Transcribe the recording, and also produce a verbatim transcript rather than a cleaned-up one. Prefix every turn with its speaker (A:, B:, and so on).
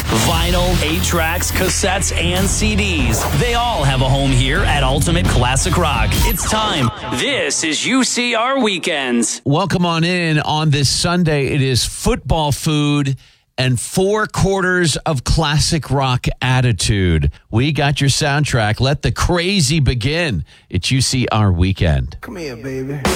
A: Vinyl, eight tracks, cassettes, and C Ds. They all have a home here at Ultimate Classic Rock. It's time. This is U C R Weekends.
B: Welcome on in on this Sunday. It is football food and four quarters of classic rock attitude. We got your soundtrack. Let the crazy begin. It's U C R Weekend.
C: Come here, baby.